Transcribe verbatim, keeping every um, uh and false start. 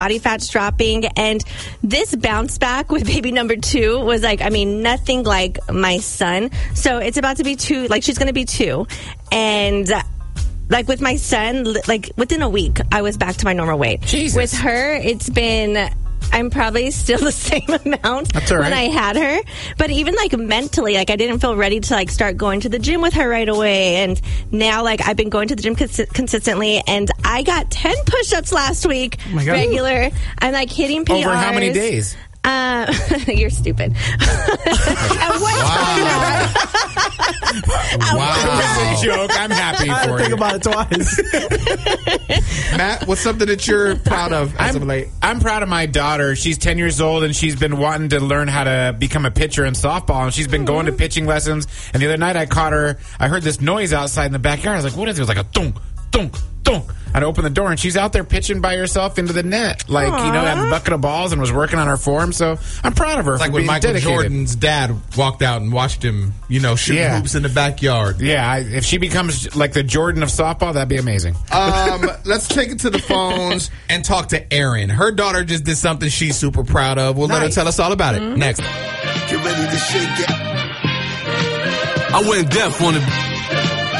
body fat's dropping, and this bounce back with baby number two was like, I mean, nothing like my son. So it's about to be two, like she's going to be two. And uh, like with my son, like within a week, I was back to my normal weight. Jesus. With her, it's been... I'm probably still the same amount That's all right. when I had her. But even like mentally, like I didn't feel ready to like start going to the gym with her right away. And now like I've been going to the gym cons- consistently, and I got ten push-ups last week, oh my God. regular. I'm like hitting P Rs. Over how many days? Uh, you're stupid. At one Wow. Wow. That was a joke. I'm happy I for think you. about it twice. Matt, what's something that you're proud of as I'm, of late? I'm proud of my daughter. She's ten years old, and she's been wanting to learn how to become a pitcher in softball, and she's been going to pitching lessons. And the other night I caught her, I heard this noise outside in the backyard. I was like, what is it? It was like a thunk, thunk, thunk. I'd open the door, and she's out there pitching by herself into the net. Like, Aww. you know, had a bucket of balls and was working on her form. So I'm proud of her. It's like for when being Michael dedicated. Jordan's dad walked out and watched him, you know, shoot Yeah. hoops in the backyard. Yeah, I, if she becomes like the Jordan of softball, that'd be amazing. Um, let's take it to the phones and talk to Erin. Her daughter just did something she's super proud of. We'll let her Nice. tell us all about it. Mm-hmm. Next. Get ready to shake it. I went deaf on the...